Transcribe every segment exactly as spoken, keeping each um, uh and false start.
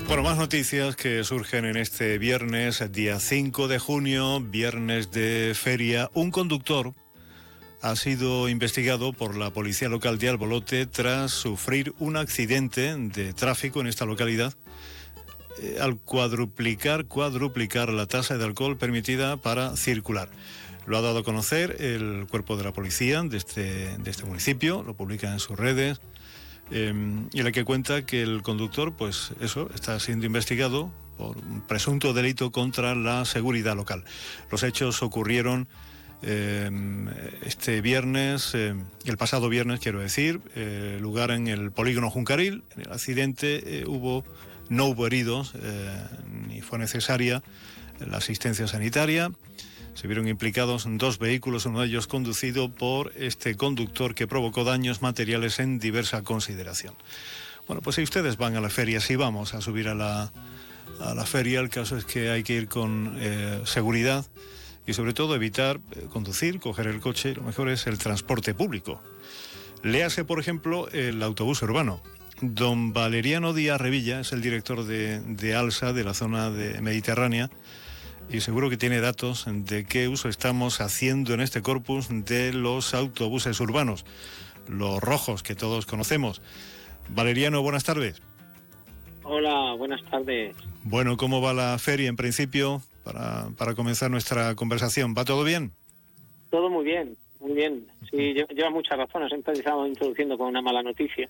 Bueno, más noticias que surgen en este viernes, día cinco de junio, viernes de feria. Un conductor ha sido investigado por la policía local de Albolote tras sufrir un accidente de tráfico en esta localidad eh, al cuadruplicar, cuadruplicar la tasa de alcohol permitida para circular. Lo ha dado a conocer el cuerpo de la policía de este, de este municipio, lo publica en sus redes. Eh, y en la que cuenta que el conductor, pues eso, está siendo investigado por un presunto delito contra la seguridad local. Los hechos ocurrieron eh, este viernes, eh, el pasado viernes quiero decir, eh, lugar en el polígono Juncaril. En el accidente eh, hubo, no hubo heridos, eh, ni fue necesaria la asistencia sanitaria. Se vieron implicados dos vehículos, uno de ellos conducido por este conductor que provocó daños materiales en diversa consideración. Bueno, pues si ustedes van a la feria, si vamos a subir a la, a la feria, el caso es que hay que ir con eh, seguridad y sobre todo evitar eh, conducir, coger el coche. Lo mejor es el transporte público. Léase, por ejemplo, el autobús urbano. Don Valeriano Díaz Revilla es el director de, de ALSA, de la zona de Mediterránea, y seguro que tiene datos de qué uso estamos haciendo en este corpus de los autobuses urbanos, los rojos que todos conocemos. Valeriano, buenas tardes. Hola, buenas tardes. Bueno, ¿cómo va la feria en principio para, para comenzar nuestra conversación? ¿Va todo bien? Todo muy bien, muy bien. Sí, lleva muchas razones. Empezamos introduciendo con una mala noticia.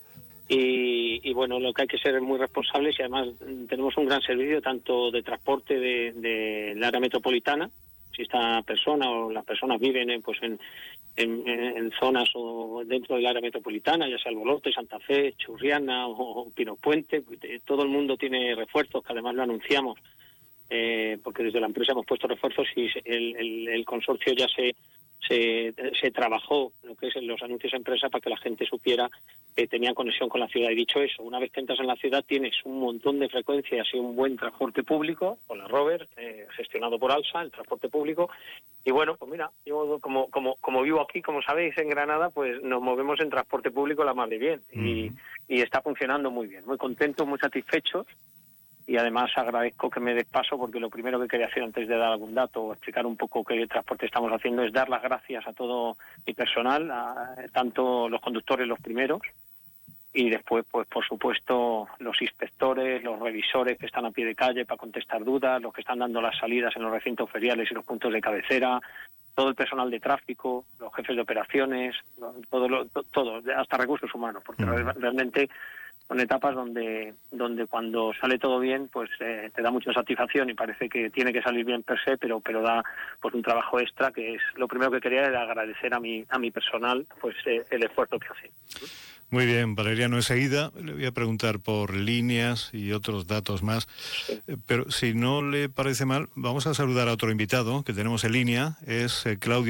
Y, y bueno, lo que hay que ser es muy responsables y además tenemos un gran servicio tanto de transporte de, de la área metropolitana, si esta persona o las personas viven en, pues en, en, en zonas o dentro del área metropolitana, ya sea Albolote, Santa Fe, Churriana o, o Pino Puente. Todo el mundo tiene refuerzos, que además lo anunciamos, eh, porque desde la empresa hemos puesto refuerzos y el, el, el consorcio ya se Se, se trabajó lo que es en los anuncios a empresa para que la gente supiera que tenía conexión con la ciudad. Y dicho eso, una vez que entras en la ciudad tienes un montón de frecuencias y un buen transporte público, con la Rover, eh, gestionado por ALSA, el transporte público. Y bueno, pues mira, yo como como como vivo aquí, como sabéis, en Granada, pues nos movemos en transporte público la más de bien. Y, y está funcionando muy bien. Muy contentos, muy satisfechos. Y además agradezco que me des paso porque lo primero que quería hacer antes de dar algún dato o explicar un poco qué transporte estamos haciendo es dar las gracias a todo mi personal, a, tanto los conductores los primeros y después, pues por supuesto, los inspectores, los revisores que están a pie de calle para contestar dudas, los que están dando las salidas en los recintos feriales y los puntos de cabecera, todo el personal de tráfico, los jefes de operaciones, todo, lo, todo hasta recursos humanos, porque uh-huh. realmente son etapas donde donde cuando sale todo bien, pues eh, te da mucha satisfacción y parece que tiene que salir bien per se, pero pero da pues un trabajo extra, que es lo primero que quería era agradecer a mi a mi personal pues eh, el esfuerzo que hace. Muy bien, Valeriano, enseguida le voy a preguntar por líneas y otros datos más, sí. eh, pero si no le parece mal, vamos a saludar a otro invitado que tenemos en línea, es eh, Claudio